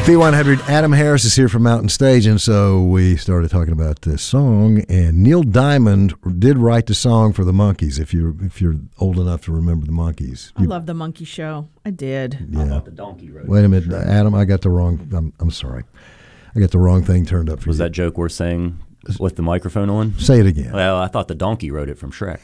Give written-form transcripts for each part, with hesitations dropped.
B100, Adam Harris is here from Mountain Stage, and so we started talking about this song, and Neil Diamond did write the song for the Monkees, if you're old enough to remember the Monkees. I love the Monkey Show. I did. Yeah. I thought the donkey wrote it. Wait a minute, Adam, I got the wrong, I'm sorry. I got the wrong thing turned up for you. Was that joke worth saying with the microphone on? Say it again. Well, I thought the donkey wrote it from Shrek.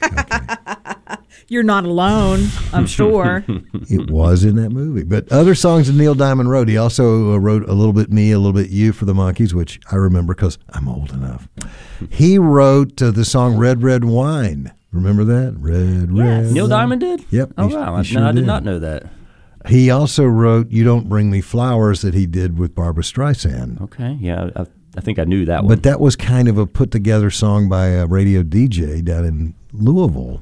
You're not alone, I'm sure. It was in that movie. But other songs that Neil Diamond wrote, he also wrote A Little Bit Me, A Little Bit You for the Monkees, which I remember because I'm old enough. He wrote the song Red, Red Wine. Remember that? Red, Yes. Red Neil Wine. Diamond did? Yep. Oh, he- wow. he sure I did not know that. He also wrote You Don't Bring Me Flowers that he did with Barbra Streisand. Okay. Yeah, I think I knew that one. But that was kind of a put-together song by a radio DJ down in Louisville,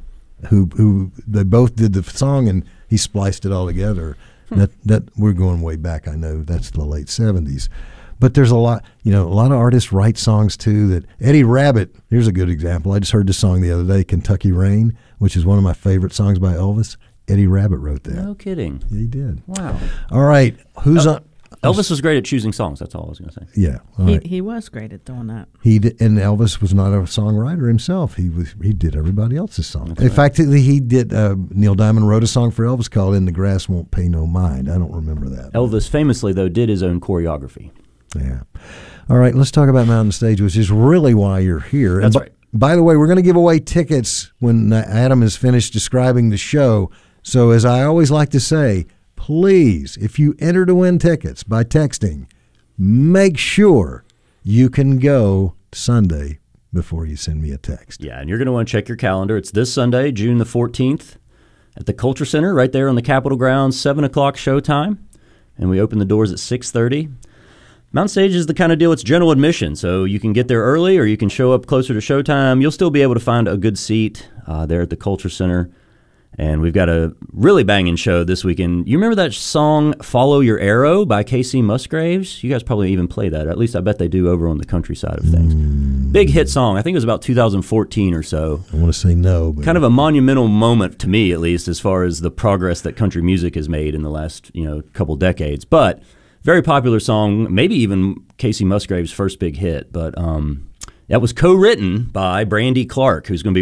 who they both did the song and he spliced it all together. That we're going way back. I know that's the late 70s. But there's a lot of artists write songs too. That Eddie Rabbitt, here's a good example. I just heard this song the other day, Kentucky Rain, which is one of my favorite songs by Elvis. Eddie Rabbitt wrote that. No kidding. Yeah, he did. Wow. All right, who's on? Elvis was great at choosing songs. That's all I was going to say. Yeah, all right. He was great at doing that. He did, and Elvis was not a songwriter himself. He did everybody else's songs. That's In right. fact, he did. Neil Diamond wrote a song for Elvis called "In the Grass Won't Pay No Mind." I don't remember that. Elvis famously, though, did his own choreography. Yeah. All right, let's talk about Mountain Stage, which is really why you're here. That's and right. By the way, we're going to give away tickets when Adam is finished describing the show. So, as I always like to say, please, if you enter to win tickets by texting, make sure you can go Sunday before you send me a text. Yeah, and you're going to want to check your calendar. It's this Sunday, June the 14th, at the Culture Center, right there on the Capitol grounds, 7 o'clock showtime, and we open the doors at 6:30. Mountain Stage is the kind of deal, it's general admission, so you can get there early or you can show up closer to showtime. You'll still be able to find a good seat there at the Culture Center. And we've got a really banging show this weekend. You remember that song "Follow Your Arrow" by K.C. Musgraves? You guys probably even play that. At least I bet they do over on the country side of things. Big hit song. I think it was about 2014 or so. I want to say no, but Kind of a monumental moment to me, at least, as far as the progress that country music has made in the last couple decades. But very popular song, maybe even K.C. Musgraves' first big hit. But that was co-written by Brandy Clark, who's going to be